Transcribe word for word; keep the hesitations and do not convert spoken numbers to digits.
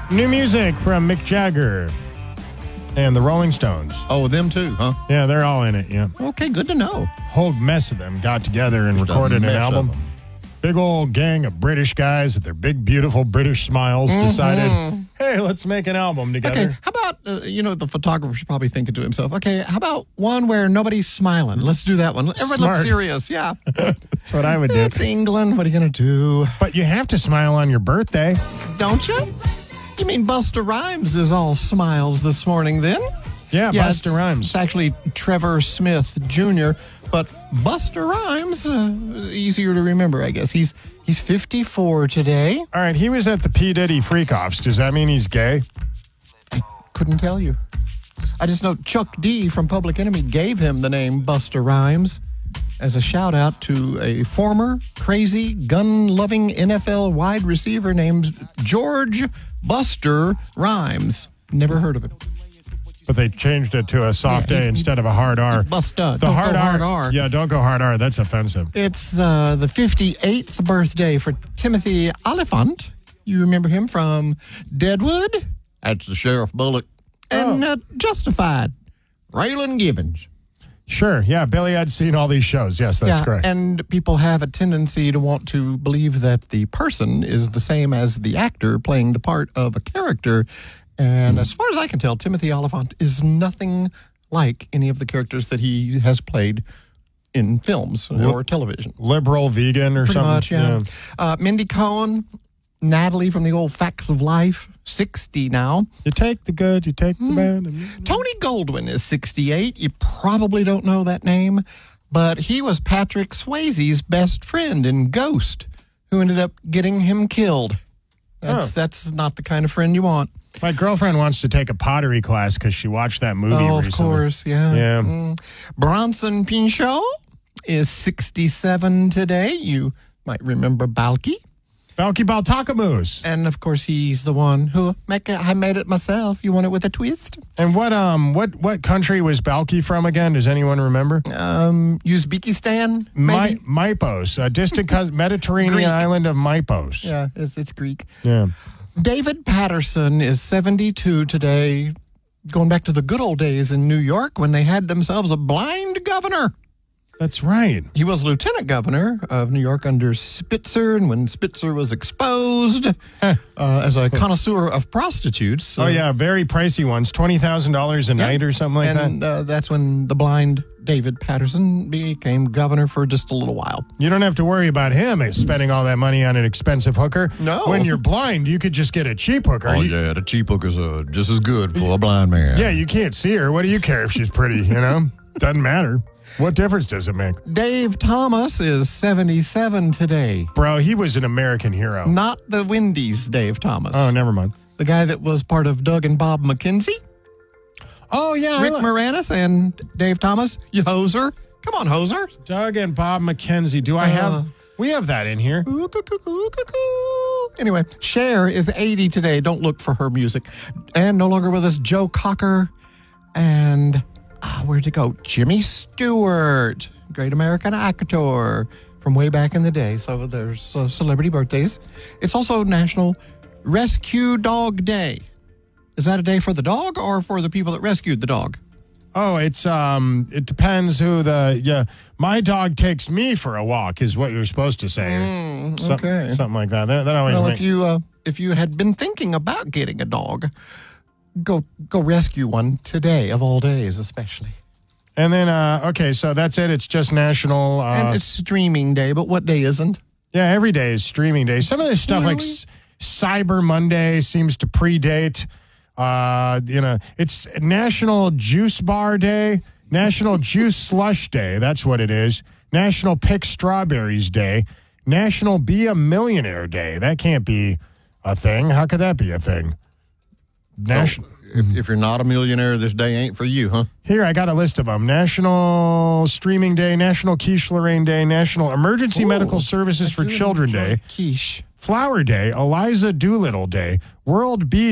New music from Mick Jagger and the Rolling Stones. Oh, them too, huh? Yeah, they're all in it, yeah. Okay, good to know. Whole mess of them got together and Just a recorded an mess of album. them. Big old gang of British guys with their big, beautiful British smiles Mm-hmm. decided, hey, let's make an album together. Okay, how about, uh, you know, the photographer's probably thinking to himself, okay, how about one where nobody's smiling? Let's do that one. Everyone Smart. looks serious, yeah. That's what I would do. It's England. What are you going to do? But you have to smile on your birthday. Don't you? You mean Busta Rhymes is all smiles this morning then? Yeah, Yeah, Busta it's- Rhymes. It's actually Trevor Smith Junior, but Busta Rhymes, uh, easier to remember, I guess. He's he's fifty-four today. All right, he was at the P. Diddy Freak-Offs. Does that mean he's gay? Couldn't tell you. I just know Chuck D from Public Enemy gave him the name Busta Rhymes as a shout out to a former crazy gun-loving N F L wide receiver named George Buster Rhymes. Never heard of him. But they changed it to a soft Yeah, A he- instead of a hard R. Busta. The Don't hard, go R, hard R. Yeah, don't go hard R. That's offensive. It's uh, the fifty-eighth birthday for Timothy Oliphant. You remember him from Deadwood? That's the Sheriff Bullock. And uh, Justified. Raylan Gibbons. Sure. Yeah, Billy had seen all these shows. Yes, that's yeah, correct. and people have a tendency to want to believe that the person is the same as the actor playing the part of a character. And as far as I can tell, Timothy Oliphant is nothing like any of the characters that he has played in films or television. Liberal, vegan, or Pretty something. much, yeah. Uh, Mindy Cohn, Natalie from the old Facts of Life, sixty now. You take the good, you take the bad. And... Tony Goldwyn is sixty-eight. You probably don't know that name, but he was Patrick Swayze's best friend in Ghost, who ended up getting him killed. That's Oh. that's not the kind of friend you want. My girlfriend wants to take a pottery class because she watched that movie Oh, recently. of course, yeah. Yeah. Mm. Bronson Pinchot is sixty-seven today. You might remember Balky. Balky Baltakamoose. And of course, he's the one who make it, I made it myself. You want it with a twist? And what um what what country was Balky from again? Does anyone remember? Um, Uzbekistan, My, maybe. Mypos, a distant cous- Mediterranean Greek. island of Mypos. Yeah, it's, it's Greek. Yeah. David Patterson is seventy-two today, going back to the good old days in New York when they had themselves a blind governor. That's right. He was lieutenant governor of New York under Spitzer, and when Spitzer was exposed uh, as a connoisseur of prostitutes. Oh, uh, yeah, very pricey ones. twenty thousand dollars a night or something like and that. uh, that's when the blind David Patterson became governor for just a little while. You don't have to worry about him spending all that money on an expensive hooker. No. When you're blind, you could just get a cheap hooker. Oh, You- yeah, the cheap hookers are just as good for a blind man. yeah, you can't see her. What do you care if she's pretty, you know? Doesn't matter. What difference does it make? Dave Thomas is seventy-seven today. Bro, he was an American hero. Not the Wendy's Dave Thomas. Oh, never mind. The guy that was part of Doug and Bob McKenzie, Oh, yeah. Rick I li- Moranis, and Dave Thomas. You hoser. Come on, hoser. Doug and Bob McKenzie. Do I have... Uh, we have that in here. Ooh, coo, coo, coo, coo, coo. Anyway, Cher is eighty today. Don't look for her music. And no longer with us, Joe Cocker. And ah, where'd it go? Jimmy Stewart, great American actor from way back in the day. So there's uh, celebrity birthdays. It's also National Rescue Dog Day. Is that a day for the dog or for the people that rescued the dog? Oh, it's um, it depends who the yeah. My dog takes me for a walk is what you're supposed to say. Mm, Some- okay. something like that. That, that always Well, make- if you uh, if you had been thinking about getting a dog, go go rescue one today of all days, especially. and then uh, okay, so that's it. It's just National. Uh, And it's streaming day, but what day isn't? yeah, every day is streaming day. Some of this stuff like Really? S- Cyber Monday seems to predate. Uh, you know, it's National Juice Bar Day, National Juice Slush Day. That's what it is. National Pick Strawberries Day, National Be a Millionaire Day. That can't be a thing. How could that be a thing? National. If, if you're not a millionaire, this day ain't for you, huh? Here, I got a list of them. National Streaming Day, National Quiche Lorraine Day, National Emergency Ooh, Medical Services I for do Children enjoy Day, Quiche. Flower Day, Eliza Doolittle Day, World Bee